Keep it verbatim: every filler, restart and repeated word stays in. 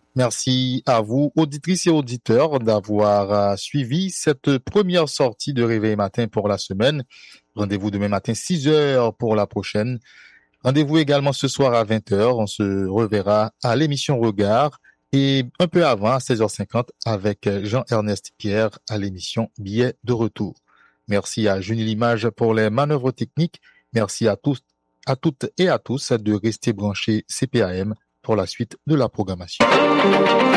Merci à vous, auditrices et auditeurs, d'avoir euh, suivi cette première sortie de Réveil Matin pour la semaine. Rendez-vous demain matin six heures pour la prochaine. Rendez-vous également ce soir à vingt heures. On se reverra à l'émission Regard et un peu avant à seize heures cinquante avec Jean-Ernest Pierre à l'émission Billet de retour. Merci à Junie Limage pour les manœuvres techniques. Merci à tous, à toutes et à tous de rester branchés C P A M pour la suite de la programmation.